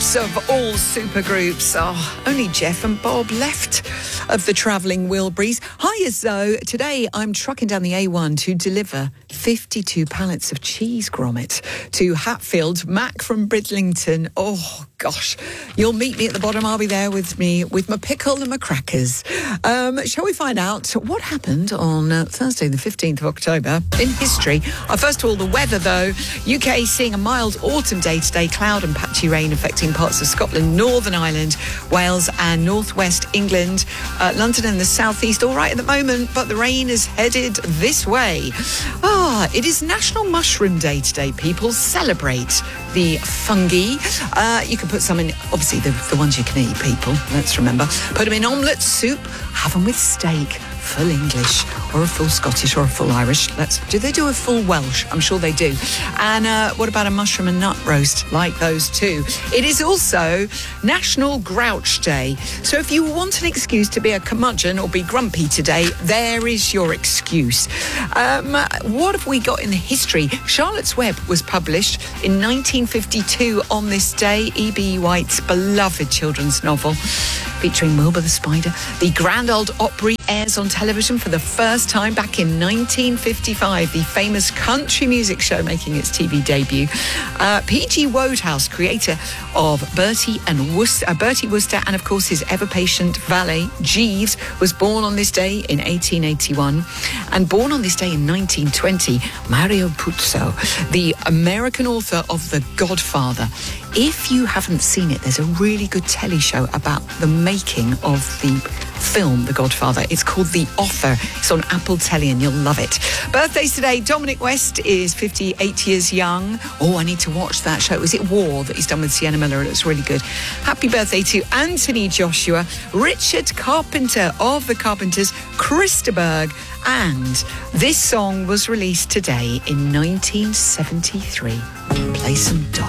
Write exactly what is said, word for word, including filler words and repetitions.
groups of all supergroups. Oh, only Jeff and Bob left of the travelling Wilburys. Hiya, Zoe. Today I'm trucking down the A one to deliver fifty-two pallets of cheese grommet to Hatfield. Mac from Bridlington. Oh, gosh. You'll meet me at the bottom. I'll be there with me with my pickle and my crackers. Um, shall we find out what happened on uh, Thursday, the fifteenth of October in history? Uh, first of all, the weather, though. U K seeing a mild autumn day today. Cloud and patchy rain affecting parts of Scotland, Northern Ireland, Wales and northwest England. Uh, London and the southeast all right at the moment, but the rain is headed this way. Ah, it is National Mushroom Day today, people. Celebrate the fungi. Uh, you can put some in, obviously, the, the ones you can eat, people. Let's remember. Put them in omelette, soup, have them with steak. Full English or a full Scottish or a full Irish. Let's do they do a full Welsh? I'm sure they do. And uh, what about a mushroom and nut roast? Like those too. It is also National Grouch Day. So if you want an excuse to be a curmudgeon or be grumpy today, there is your excuse. Um, what have we got in the history? Charlotte's Web was published in nineteen fifty-two on this day. E B White's beloved children's novel featuring Wilbur the Spider. The Grand Ole Opry airs on television for the first time back in nineteen fifty-five. The famous country music show making its T V debut. Uh, P G Wodehouse, creator of Bertie and Worcester, uh, Bertie Wooster, and of course his ever-patient valet Jeeves, was born on this day in eighteen eighty-one. And born on this day in nineteen twenty, Mario Puzo, the American author of The Godfather. If you haven't seen it, there's a really good telly show about the making of the film The Godfather. It's called The Offer. It's on Apple Telly and you'll love it. Birthdays today. Dominic West is fifty-eight years young. Oh, I need to watch that show. Was it War that he's done with Sienna Miller? It looks really good. Happy birthday to Anthony Joshua, Richard Carpenter of the Carpenters, Krista Berg, and this song was released today in nineteen seventy-three. Play some dog.